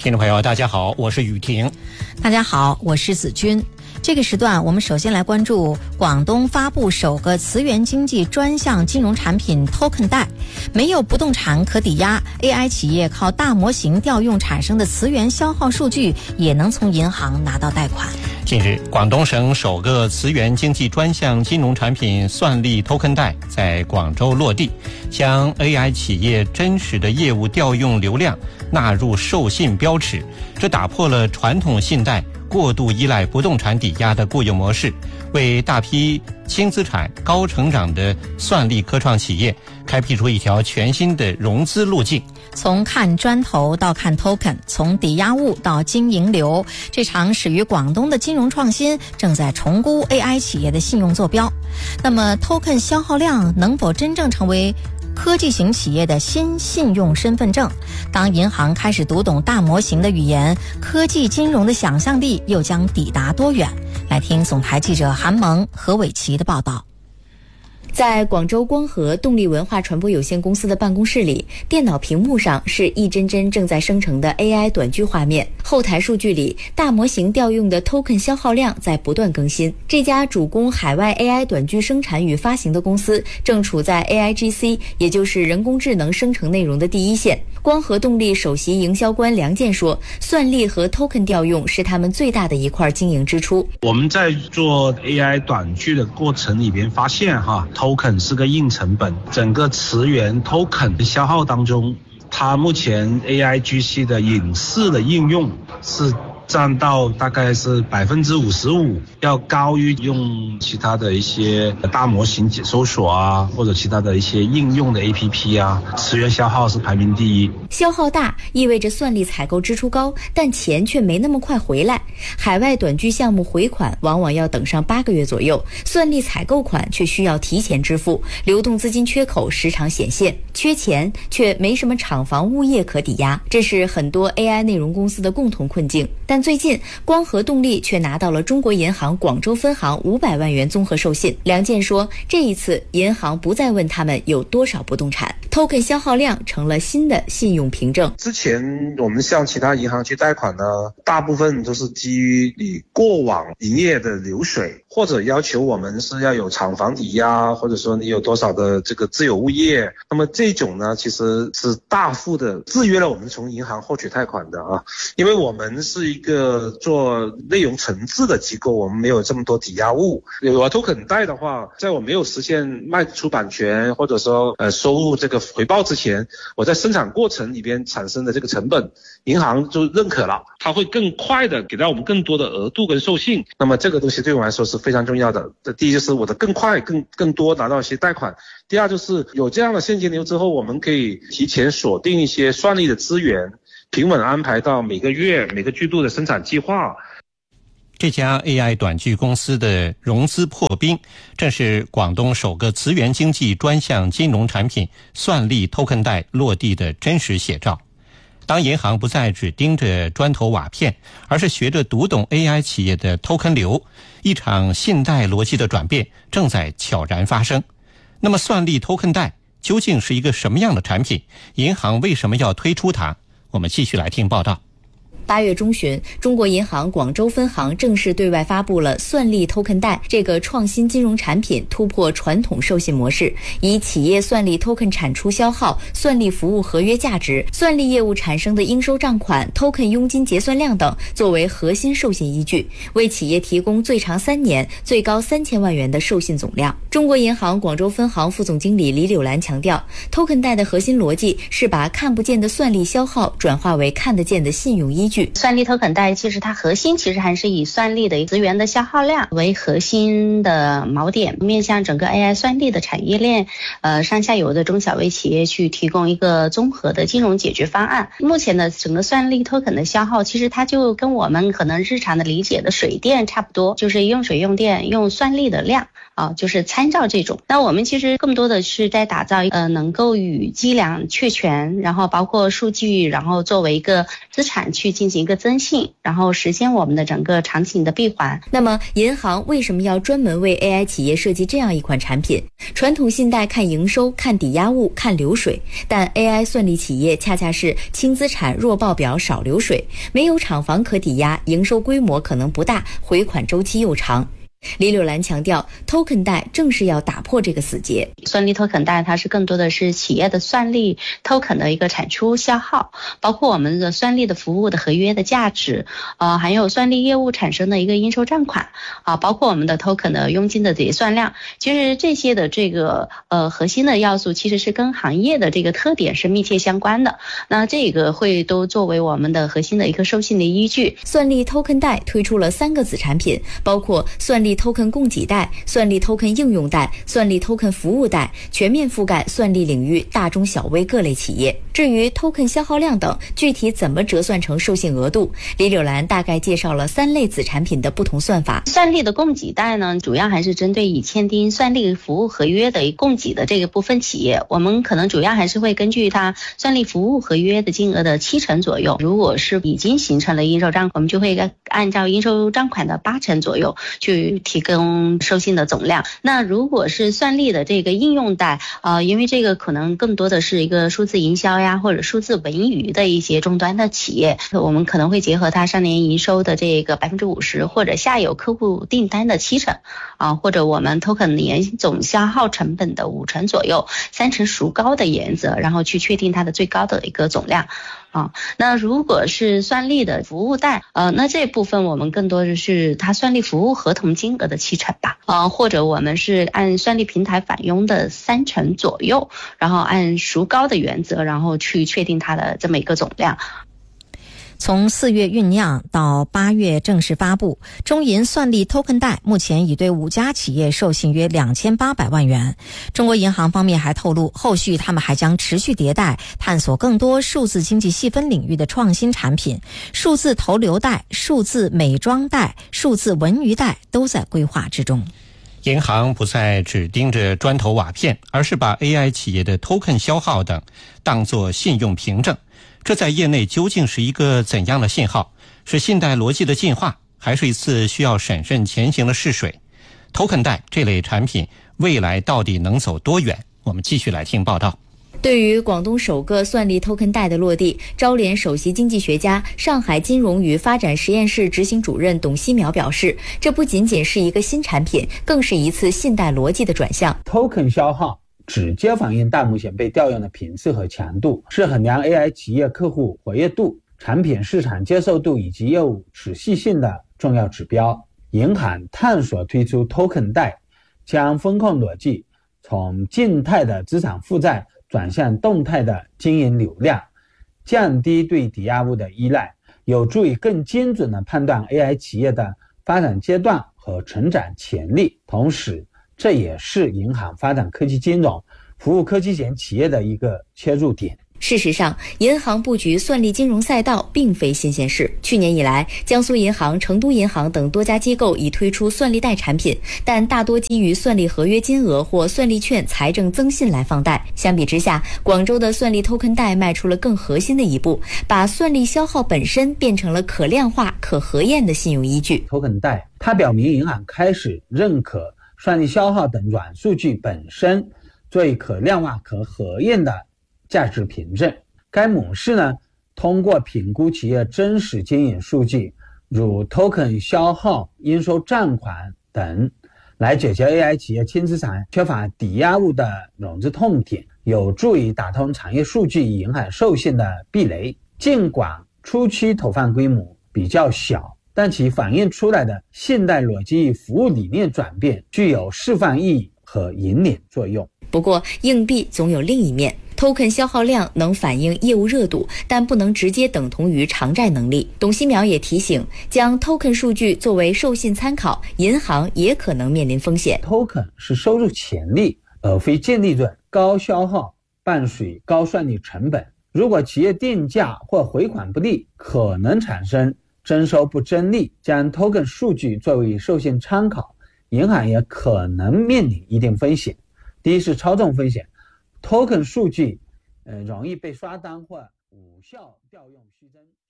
听众朋友大家好，我是雨婷。 大家好，我是子君。这个时段我们首先来关注广东发布首个磁源经济专项金融产品 Token 贷，没有不动产可抵押， AI 企业靠大模型调用产生的磁源消耗数据也能从银行拿到贷款。 近日，广东省首个磁源经济专项金融产品算力 Token 贷在广州落地，将 AI 企业真实的业务调用流量纳入授信标尺，这打破了传统信贷过度依赖不动产抵押的固有模式，为大批轻资产高成长的算力科创企业开辟出一条全新的融资路径。 从看砖头到看 token， 从抵押物到经营流，这场始于广东的金融创新正在重估 AI 企业的信用坐标。那么 token 消耗量能否真正成为科技型企业的新信用身份证？当银行开始读懂大模型的语言，科技金融的想象力又将抵达多远？来听总台记者韩萌、何伟奇的报道。 在广州光合动力文化传播有限公司的办公室里，电脑屏幕上是一帧帧正在生成的 AI 短剧画面，后台数据里大模型调用的 token 消耗量在不断更新。这家主攻海外 AI 短剧生产与发行的公司正处在 AIGC， 也就是人工智能生成内容的第一线。光合动力首席营销官梁健说，算力和 token 调用是他们最大的一块经营支出。 我们在做 AI 短剧的过程里边发现token 是个硬成本，整个磁源 token 消耗当中，它目前 AIGC 的影视的应用是占到大概是 55%， 要高于用其他的一些大模型搜索或者其他的一些应用的 APP 磁源消耗是排名第一。 消耗大意味着算力采购支出高，但钱却没那么快回来。海外短剧项目回款往往要等上8个月左右，算力采购款却需要提前支付，流动资金缺口时常显现，缺钱却没什么厂房物业可抵押，这是很多 AI 内容公司的共同困境。但最近光合动力却拿到了中国银行广州分行500万元综合授信。梁健说，这一次银行不再问他们有多少不动产， token 消耗量成了新的信用凭证。 之前我们向其他银行去贷款呢，大部分都是基于你过往营业的流水，或者要求我们是要有厂房抵押，或者说你有多少的这个自有物业。那么这种呢，其实是大幅的制约了我们从银行获取贷款的因为我们是一个做内容层次的机构，我们没有这么多抵押物。有token贷的话，在我没有实现卖出版权或者说收入这个回报之前，我在生产过程里边产生的这个成本，银行就认可了，它会更快的给到我们更多的额度跟授信。那么这个东西对我来说是非常重要的。第一就是我的更快更多拿到一些贷款，第二就是有这样的现金流之后，我们可以提前锁定一些算力的资源，平稳安排到每个月每个季度的生产计划。 这家 AI 短剧公司的融资破冰，正是广东首个磁源经济专项金融产品算力 Token 贷落地的真实写照。当银行不再只盯着砖头瓦片，而是学着读懂 AI 企业的 Token 流，一场信贷逻辑的转变正在悄然发生。那么算力 Token 贷究竟是一个什么样的产品？银行为什么要推出它？我们继续来听报道。 8月中旬，中国银行广州分行正式对外发布了算力 token 贷这个创新金融产品，突破传统授信模式，以企业算力 token 产出消耗、算力服务合约价值、算力业务产生的应收账款、token 佣金结算量等作为核心授信依据，为企业提供最长3年、最高3000万元的授信总量。中国银行广州分行副总经理李柳兰强调， token 贷的核心逻辑是把看不见的算力消耗转化为看得见的信用依据。 算力 token 贷其实它核心还是以算力的资源的消耗量为核心的锚点，面向整个 AI 算力的产业链，上下游的中小微企业去提供一个综合的金融解决方案。目前的整个算力 token 的消耗，其实它就跟我们可能日常的理解的水电差不多，就是用水用电用算力的量就是参照这种。那我们其实更多的是在打造能够与计量确权，然后包括数据，然后作为一个资产去进进行一个增信，然后实现我们的整个场景的闭环。 那么银行为什么要专门为 AI 企业设计这样一款产品？传统信贷看营收、看抵押物、看流水，但 AI 算力企业恰恰是轻资产、弱报表、少流水，没有厂房可抵押，营收规模可能不大，回款周期又长。李柳兰强调 ，Token 贷正是要打破这个死结。 算力 Token 贷它是更多的是企业的算力 Token 的一个产出消耗，包括我们的算力的服务的合约的价值，还有算力业务产生的一个应收账款，包括我们的 Token 的佣金的结算量。其实这些的这个核心的要素其实是跟行业的这个特点是密切相关的。那这个会都作为我们的核心的一个授信的依据。 算力 Token 贷推出了3个子产品，包括算力 Token 供给贷、算力 Token 应用贷、算力 Token 服务贷，全面覆盖算力领域大中小微各类企业。至于 Token 消耗量等，具体怎么折算成授信额度，李柳兰大概介绍了3类子产品的不同算法。 算力的供给贷呢，主要还是针对已签订算力服务合约的供给的这个部分企业，我们可能主要还是会根据它算力服务合约的金额的70%左右，如果是已经形成了应收账款，我们就会按照应收账款的80%左右去提供授信的总量。那如果是算力的这个应用贷，因为这个可能更多的是一个数字营销呀，或者数字文娱的一些终端的企业，我们可能会结合它上年营收的这个50%，或者下游客户订单的70%，或者我们 Token 年总消耗成本的50%左右，3成孰高的原则，然后去确定它的最高的一个总量。那如果是算力的服务贷，那这部分我们更多的是它算力服务合同金额的70%吧，或者我们是按算力平台返佣的3成左右，然后按孰高的原则，然后去确定它的这么一个总量。 从4月酝酿到8月正式发布，中银算力 Token 贷目前已对5家企业授信约2800万元。中国银行方面还透露，后续他们还将持续迭代，探索更多数字经济细分领域的创新产品，数字投流贷、数字美妆贷、数字文娱贷都在规划之中。 银行不再只盯着砖头瓦片，而是把 AI 企业的 Token 消耗等当作信用凭证。这在业内究竟是一个怎样的信号？是信贷逻辑的进化，还是一次需要审慎前行的试水？ Token 贷这类产品未来到底能走多远？我们继续来听报道。 对于广东首个算力 Token 贷的落地，招联首席经济学家、上海金融与发展实验室执行主任董希淼表示，这不仅仅是一个新产品，更是一次信贷逻辑的转向。 Token 消耗直接反映大目前被调用的频次和强度，是衡量 AI 企业客户活跃度、产品市场接受度以及业务持续性的重要指标。银行探索推出 Token 贷，将风控逻辑从静态的资产负债转向动态的经营流量，降低对抵押物的依赖，有助于更精准地判断 AI 企业的发展阶段和成长潜力。同时，这也是银行发展科技金融、服务科技型企业的一个切入点。 事实上，银行布局算力金融赛道并非新鲜事。去年以来，江苏银行、成都银行等多家机构已推出算力贷产品，但大多基于算力合约金额或算力券财政增信来放贷。相比之下，广州的算力 Token 贷迈出了更核心的一步，把算力消耗本身变成了可量化、可核验的信用依据。 Token 贷它表明银行开始认可算力消耗等软数据本身作为可量化、可核验的价值凭证。该模式呢，通过评估企业真实经营数据，如 Token 消耗、应收账款等，来解决 AI 企业轻资产缺乏抵押物的融资痛点，有助于打通产业数据银行授信的壁垒。尽管初期投放规模比较小，但其反映出来的信贷逻辑与服务理念转变具有示范意义和引领作用。 不过，硬币总有另一面。Token 消耗量能反映业务热度，但不能直接等同于偿债能力。董希淼也提醒，将 Token 数据作为授信参考，银行也可能面临风险。 Token 是收入潜力，而非净利润，高消耗伴随高算力成本。如果企业定价或回款不利，可能产生征收不争利。将 Token 数据作为授信参考，银行也可能面临一定风险。第一是操纵风险。Token 数据容易被刷单或无效调用虚增。